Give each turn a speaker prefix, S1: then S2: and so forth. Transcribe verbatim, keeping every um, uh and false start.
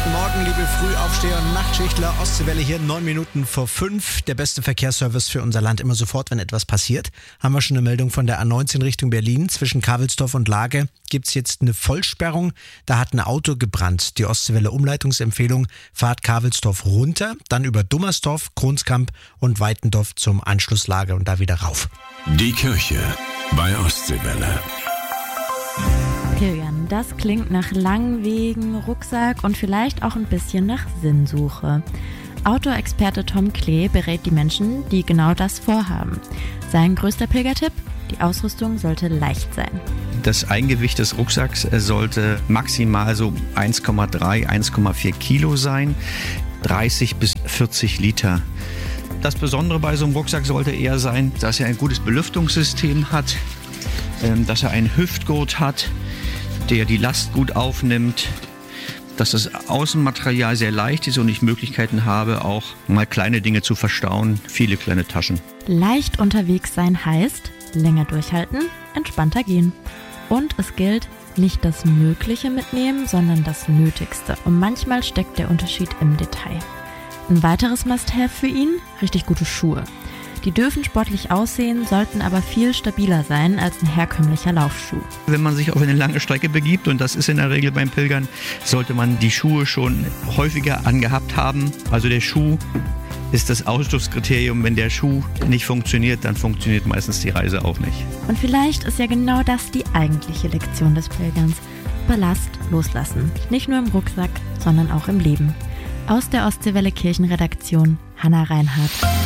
S1: Guten Morgen, liebe Frühaufsteher und Nachtschichtler. Ostseewelle hier, neun Minuten vor fünf. Der beste Verkehrsservice für unser Land immer sofort, wenn etwas passiert. Haben wir schon eine Meldung von der A neunzehn Richtung Berlin. Zwischen Kavelsdorf und Lage gibt es jetzt eine Vollsperrung. Da hat ein Auto gebrannt. Die Ostseewelle Umleitungsempfehlung: Fahrt Kavelsdorf runter, dann über Dummersdorf, Kronskamp und Weitendorf zum Anschluss Lage und da wieder rauf.
S2: Die Kirche bei Ostseewelle.
S3: Kilian, das klingt nach langen Wegen, Rucksack und vielleicht auch ein bisschen nach Sinnsuche. Outdoor-Experte Tom Klee berät die Menschen, die genau das vorhaben. Sein größter Pilgertipp: die Ausrüstung sollte leicht sein.
S4: Das Eigengewicht des Rucksacks sollte maximal so eins Komma drei, eins Komma vier Kilo sein, dreißig bis vierzig Liter. Das Besondere bei so einem Rucksack sollte eher sein, dass er ein gutes Belüftungssystem hat, dass er einen Hüftgurt hat, der die Last gut aufnimmt, dass das Außenmaterial sehr leicht ist und ich Möglichkeiten habe, auch mal kleine Dinge zu verstauen, viele kleine Taschen.
S3: Leicht unterwegs sein heißt länger durchhalten, entspannter gehen. Und es gilt, nicht das Mögliche mitnehmen, sondern das Nötigste. Und manchmal steckt der Unterschied im Detail. Ein weiteres Must-have für ihn: richtig gute Schuhe. Die dürfen sportlich aussehen, sollten aber viel stabiler sein als ein herkömmlicher Laufschuh.
S4: Wenn man sich auf eine lange Strecke begibt, und das ist in der Regel beim Pilgern, sollte man die Schuhe schon häufiger angehabt haben. Also der Schuh ist das Ausschlusskriterium. Wenn der Schuh nicht funktioniert, dann funktioniert meistens die Reise auch nicht.
S3: Und vielleicht ist ja genau das die eigentliche Lektion des Pilgerns: Ballast loslassen. Nicht nur im Rucksack, sondern auch im Leben. Aus der Ostseewelle Kirchenredaktion, Hannah Reinhardt.